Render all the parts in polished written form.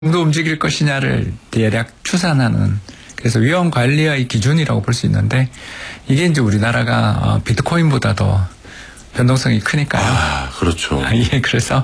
정도 움직일 것이냐를 대략 추산하는, 그래서 위험 관리의 기준이라고 볼 수 있는데, 이게 이제 우리나라가 비트코인보다 더 변동성이 크니까요. 아, 그렇죠. 예, 그래서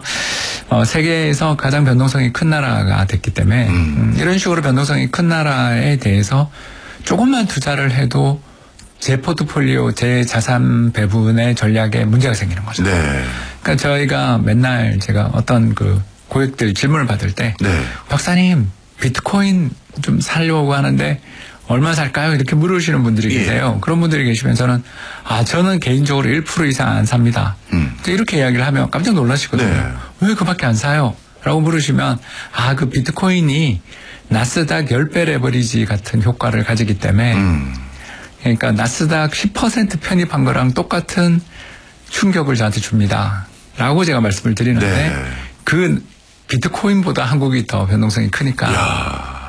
세계에서 가장 변동성이 큰 나라가 됐기 때문에 이런 식으로 변동성이 큰 나라에 대해서 조금만 투자를 해도 제 포트폴리오, 제 자산 배분의 전략에 문제가 생기는 거죠. 네. 그러니까 저희가 맨날 제가 어떤 고객들 질문을 받을 때, 네. 박사님 비트코인 좀 사려고 하는데 얼마 살까요? 이렇게 물으시는 분들이 계세요. 예. 그런 분들이 계시면서는 저는 개인적으로 1% 이상 안 삽니다. 이렇게 이야기를 하면 깜짝 놀라시거든요. 네. 왜 그밖에 안 사요? 라고 물으시면 그 비트코인이 나스닥 10배 레버리지 같은 효과를 가지기 때문에 그러니까 나스닥 10% 편입한 거랑 똑같은 충격을 저한테 줍니다. 라고 제가 말씀을 드리는데 네. 그 비트코인보다 한국이 더 변동성이 크니까. 야.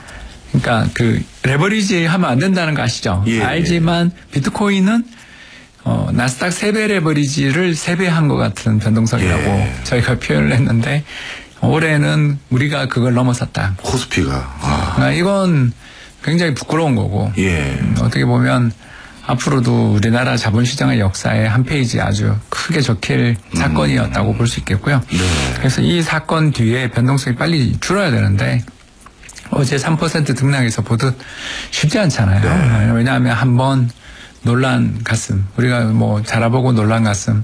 그러니까 레버리지 하면 안 된다는 거 아시죠? 예. 알지만 비트코인은 나스닥 3배 레버리지를 3배 한 것 같은 변동성이라고 예. 저희가 표현을 했는데 올해는 우리가 그걸 넘어섰다. 코스피가. 이건 굉장히 부끄러운 거고 예. 어떻게 보면 앞으로도 우리나라 자본시장의 역사에 한 페이지 아주 크게 적힐 사건이었다고 볼 수 있겠고요. 네. 그래서 이 사건 뒤에 변동성이 빨리 줄어야 되는데 어제 3% 등락해서 보듯 쉽지 않잖아요. 네. 왜냐하면 한번 놀란 가슴, 우리가 자라보고 놀란 가슴,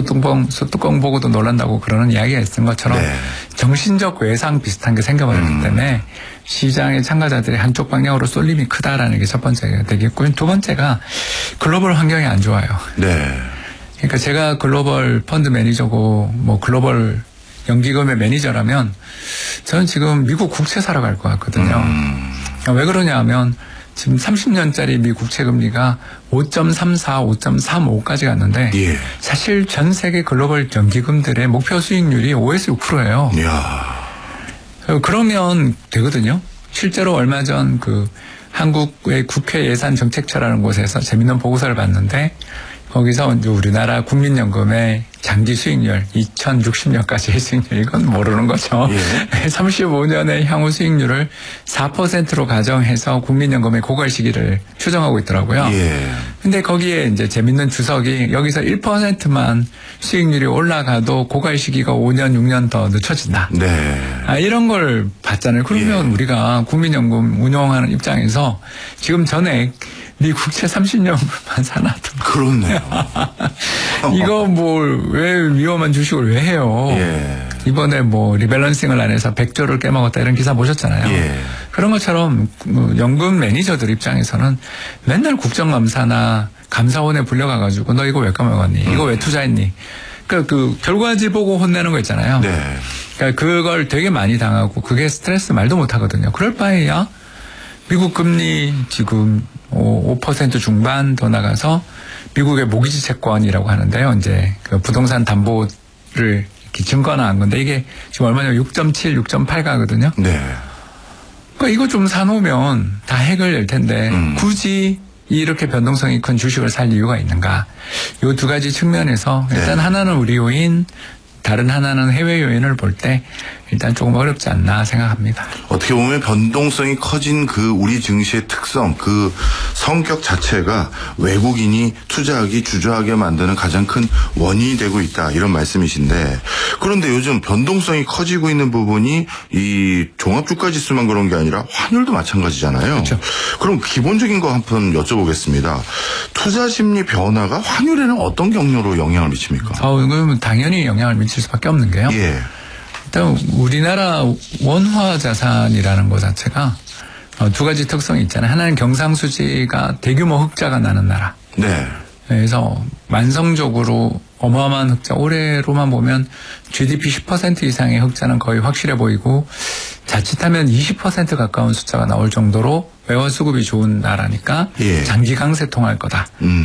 소뚜껑 보고도 놀란다고 그러는 이야기가 있는 것처럼 네. 정신적 외상 비슷한 게 생겨버렸기 때문에 시장의 참가자들이 한쪽 방향으로 쏠림이 크다라는 게 첫 번째가 되겠고요. 두 번째가 글로벌 환경이 안 좋아요. 네. 그러니까 제가 글로벌 펀드 매니저고 글로벌 연기금의 매니저라면 저는 지금 미국 국채 사러 갈 것 같거든요. 왜 그러냐 하면 지금 30년짜리 미 국채 금리가 5.34, 5.35까지 갔는데 예. 사실 전 세계 글로벌 연기금들의 목표 수익률이 5에서 6%예요. 이야. 그러면 되거든요. 실제로 얼마 전 한국의 국회 예산정책처라는 곳에서 재밌는 보고서를 봤는데 거기서 이제 우리나라 국민연금의 장기 수익률 2060년까지의 수익률 이건 모르는 거죠. 예. 35년의 향후 수익률을 4%로 가정해서 국민연금의 고갈 시기를 추정하고 있더라고요. 예. 근데 거기에 이제 재밌는 주석이 여기서 1%만 수익률이 올라가도 고갈 시기가 5년, 6년 더 늦춰진다. 네. 이런 걸 봤잖아요. 그러면 예. 우리가 국민연금 운영하는 입장에서 지금 전에 미 국채 30년만 사놔도 그렇네요. 이거 왜 위험한 주식을 왜 해요? 예. 이번에 리밸런싱을 안 해서 100조를 깨먹었다 이런 기사 보셨잖아요. 예. 그런 것처럼 연금 매니저들 입장에서는 맨날 국정감사나 감사원에 불려가가지고 너 이거 왜 까먹었니? 이거 왜 투자했니? 그러니까 결과지 보고 혼내는 거 있잖아요. 네. 그러니까 그걸 되게 많이 당하고 그게 스트레스 말도 못 하거든요. 그럴 바에야 미국 금리 지금 5% 중반 더 나가서 미국의 모기지 채권이라고 하는데요. 이제 부동산 담보를 이렇게 증권화한 건데 이게 지금 얼마냐 6.7, 6.8 가거든요. 네. 그러니까 이거 좀 사놓으면 다 해결될 텐데 굳이 이렇게 변동성이 큰 주식을 살 이유가 있는가? 이 두 가지 측면에서 일단 네. 하나는 우리 요인, 다른 하나는 해외 요인을 볼 때 일단 조금 어렵지 않나 생각합니다. 어떻게 보면 변동성이 커진 우리 증시의 특성, 성격 자체가 외국인이 투자하기 주저하게 만드는 가장 큰 원인이 되고 있다. 이런 말씀이신데 그런데 요즘 변동성이 커지고 있는 부분이 이 종합주가지수만 그런 게 아니라 환율도 마찬가지잖아요. 그렇죠. 그럼 기본적인 거 한번 여쭤보겠습니다. 투자 심리 변화가 환율에는 어떤 경로로 영향을 미칩니까? 이건 당연히 영향을 미칠 수밖에 없는 게요. 예. 일단 우리나라 원화 자산이라는 것 자체가 두 가지 특성이 있잖아요. 하나는 경상수지가 대규모 흑자가 나는 나라. 네. 그래서 만성적으로 어마어마한 흑자, 올해로만 보면 GDP 10% 이상의 흑자는 거의 확실해 보이고 자칫하면 20% 가까운 숫자가 나올 정도로 외화 수급이 좋은 나라니까 예. 장기 강세 통할 거다.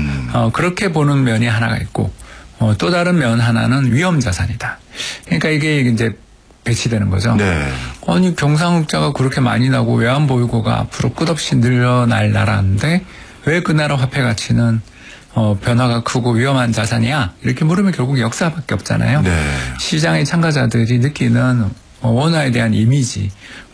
그렇게 보는 면이 하나가 있고 또 다른 면 하나는 위험 자산이다. 그러니까 이게 이제 배치되는 거죠. 네. 아니 경상흑자가 그렇게 많이 나고 외환 보유고가 앞으로 끝없이 늘어날 나라인데 왜 그 나라 화폐 가치는 변화가 크고 위험한 자산이야? 이렇게 물으면 결국 역사밖에 없잖아요. 네. 시장의 참가자들이 느끼는 원화에 대한 이미지,